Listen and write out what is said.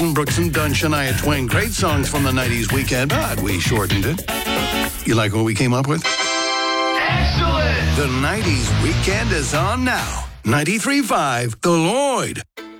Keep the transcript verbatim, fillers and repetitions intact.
Jackson, Brooks, and Dunn, Shania Twain. Great songs from the nineties weekend, but we shortened it. You like what we came up with? Excellent! The nineties weekend is on now. ninety-three point five, The Lloyd.